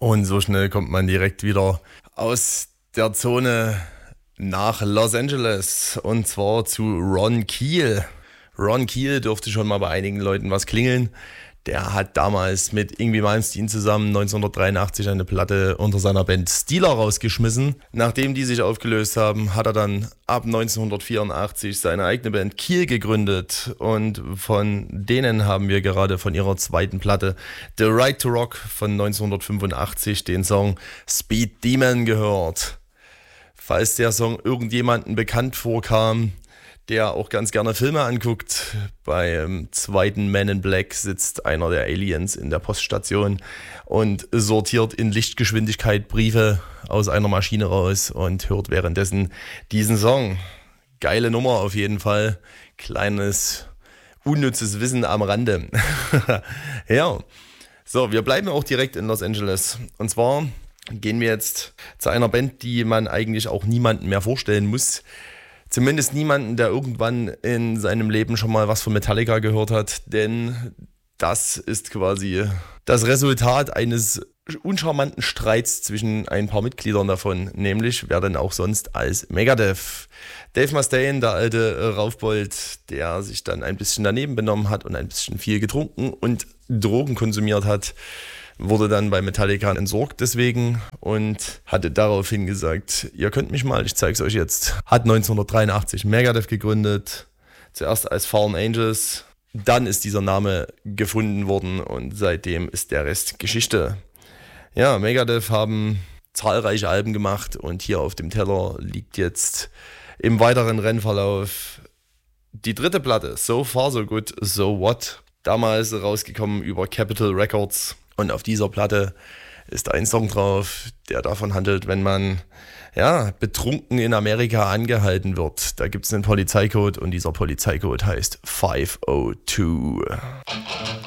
Und so schnell kommt man direkt wieder aus der Zone nach Los Angeles und zwar zu Ron Keel. Ron Keel dürfte schon mal bei einigen Leuten was klingeln. Der hat damals mit Yngwie Malmsteen zusammen 1983 eine Platte unter seiner Band Steeler rausgeschmissen. Nachdem die sich aufgelöst haben, hat er dann ab 1984 seine eigene Band Keel gegründet. Und von denen haben wir gerade von ihrer zweiten Platte The Right to Rock von 1985 den Song Speed Demon gehört. Falls der Song irgendjemandem bekannt vorkam, der auch ganz gerne Filme anguckt. Beim zweiten Man in Black sitzt einer der Aliens in der Poststation und sortiert in Lichtgeschwindigkeit Briefe aus einer Maschine raus und hört währenddessen diesen Song. Geile Nummer auf jeden Fall. Kleines, unnützes Wissen am Rande. Ja, so, wir bleiben auch direkt in Los Angeles. Und zwar gehen wir jetzt zu einer Band, die man eigentlich auch niemandem mehr vorstellen muss. Zumindest niemanden, der irgendwann in seinem Leben schon mal was von Metallica gehört hat, denn das ist quasi das Resultat eines uncharmanten Streits zwischen ein paar Mitgliedern davon, nämlich wer denn auch sonst als Megadeth. Dave Mustaine, der alte Raufbold, der sich dann ein bisschen daneben benommen hat und ein bisschen viel getrunken und Drogen konsumiert hat, wurde dann bei Metallica entsorgt deswegen und hatte daraufhin gesagt, ihr könnt mich mal, ich zeig's euch jetzt. Hat 1983 Megadeth gegründet, zuerst als Fallen Angels, dann ist dieser Name gefunden worden und seitdem ist der Rest Geschichte. Ja, Megadeth haben zahlreiche Alben gemacht und hier auf dem Teller liegt jetzt im weiteren Rennverlauf die dritte Platte, So Far So Good, So What, damals rausgekommen über Capitol Records. Und auf dieser Platte ist ein Song drauf, der davon handelt, wenn man betrunken in Amerika angehalten wird. Da gibt es einen Polizeicode und dieser Polizeicode heißt 502.